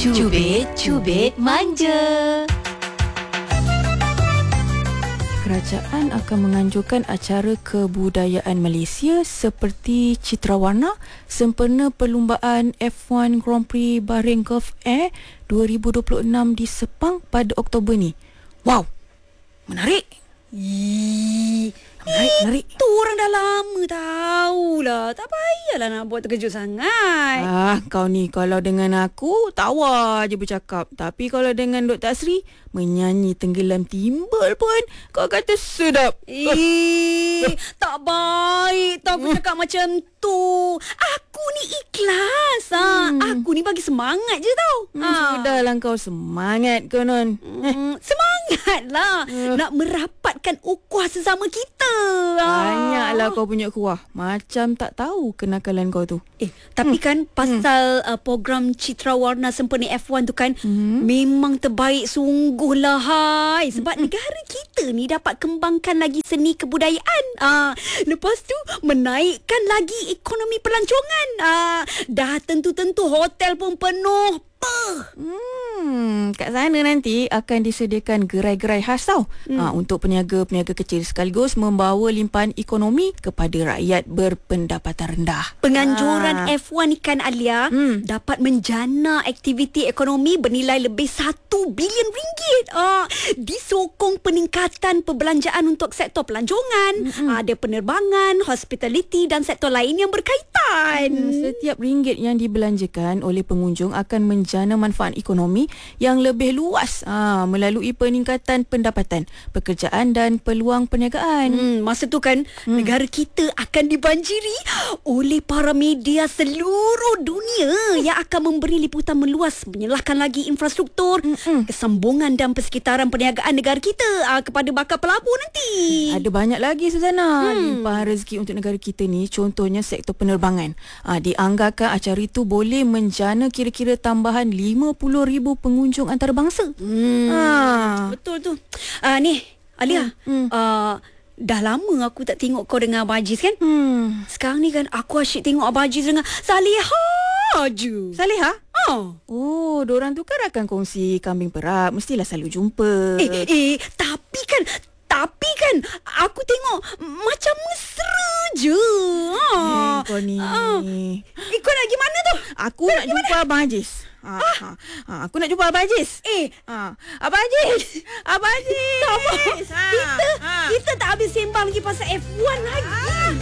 Cubit Manja. Kerajaan akan menganjurkan acara kebudayaan Malaysia seperti Citrawarna sempena perlumbaan F1 Grand Prix Bahrain Gulf Air 2026 di Sepang pada Oktober ni. Wow, menarik. Menarik. Itu orang dah lama tahulah. Tak payahlah nak buat terkejut sangat. Kau ni kalau dengan aku tawa je bercakap. Tapi kalau dengan Dr. Asri menyanyi tenggelam timbul pun kau kata sedap. Tak baik tau aku cakap macam tu. Aku ni ikhlas. Aku ni bagi semangat je tau. Sudahlah kau semangat konon. Semangat lah. Nak merapatkan ukhuwah sesama kita. Banyaklah kau punya kuah. Macam tak tahu kenakalan kau tu. Tapi kan pasal program Citrawarna sempena F1 tu kan memang terbaik sungguh lah hai. Sebab negara kita ni dapat kembangkan lagi seni kebudayaan. Lepas tu menaikkan lagi ekonomi pelancongan. Dah tentu-tentu hotel pun penuh. Kat sana nanti akan disediakan gerai-gerai khas tau untuk peniaga-peniaga kecil sekaligus membawa limpahan ekonomi kepada rakyat berpendapatan rendah. Penganjuran F1 ni kan Alia dapat menjana aktiviti ekonomi bernilai lebih 1 bilion ringgit. Disokong peningkatan perbelanjaan untuk sektor pelancongan, ada penerbangan, hospitality dan sektor lain yang berkaitan. Setiap ringgit yang dibelanjakan oleh pengunjung akan menjana manfaat ekonomi yang lebih luas melalui peningkatan pendapatan, pekerjaan dan peluang perniagaan. Masa tu kan negara kita akan dibanjiri oleh para media seluruh dunia yang akan memberi liputan meluas menyelahkan lagi infrastruktur, kesambungan dan persekitaran perniagaan negara kita kepada bakal pelabur nanti. Ada banyak lagi Suzana limpahan rezeki untuk negara kita ni. Contohnya sektor penerbangan. Dianggarkan acara itu boleh menjana kira-kira tambahan 50,000 pengunjung antarabangsa. Betul tu. Ni Alia, dah lama aku tak tengok kau dengan Abang Aziz kan? Sekarang ni kan aku asyik tengok Abang Aziz dengan Salihah je. Salihah? Oh, diorang tu kan akan kongsi kambing perap. Mestilah selalu jumpa. Tapi kan aku tengok macam mesra je. Kau ni. Kau nak pergi mana tu? Aku nak jumpa Abang Aziz. Aku nak jumpa Abang Aziz. Abang Aziz. Abang Aziz. Kita tak habis sembang lagi pasal F1 lagi.